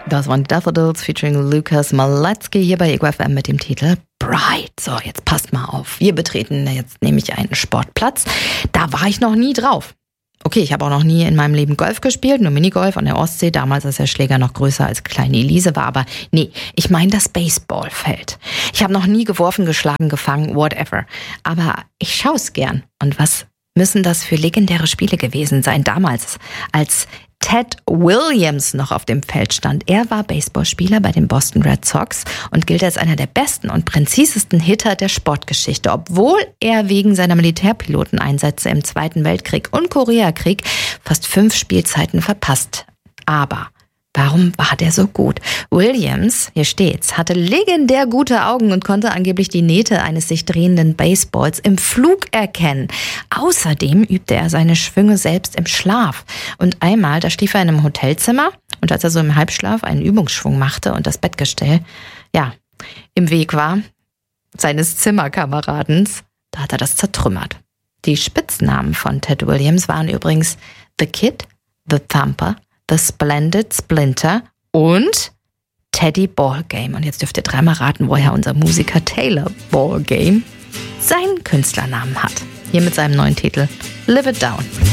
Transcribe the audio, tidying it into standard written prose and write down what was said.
Das waren Daffodils featuring Lukas Maletsky hier bei Ego FM mit dem Titel Bright. So, jetzt passt mal auf. Wir betreten jetzt nämlich einen Sportplatz. Da war ich noch nie drauf. Okay, ich habe auch noch nie in meinem Leben Golf gespielt, nur Minigolf an der Ostsee, damals als der Schläger noch größer als kleine Elise war, aber nee, ich meine das Baseballfeld. Ich habe noch nie geworfen, geschlagen, gefangen, whatever. Aber ich schaue es gern. Und was müssen das für legendäre Spiele gewesen sein damals, als Ted Williams noch auf dem Feld stand. Er war Baseballspieler bei den Boston Red Sox und gilt als einer der besten und präzisesten Hitter der Sportgeschichte, obwohl er wegen seiner Militärpiloteneinsätze im Zweiten Weltkrieg und Koreakrieg fast 5 Spielzeiten verpasst. Aber warum war der so gut? Williams, hier steht's, hatte legendär gute Augen und konnte angeblich die Nähte eines sich drehenden Baseballs im Flug erkennen. Außerdem übte er seine Schwünge selbst im Schlaf. Und einmal, da schlief er in einem Hotelzimmer und als er so im Halbschlaf einen Übungsschwung machte und das Bettgestell, im Weg war, seines Zimmerkameradens, da hat er das zertrümmert. Die Spitznamen von Ted Williams waren übrigens The Kid, The Thumper, The Splendid Splinter und Teddy Ballgame. Und jetzt dürft ihr dreimal raten, woher unser Musiker Taylor Ballgame seinen Künstlernamen hat. Hier mit seinem neuen Titel Live It Down.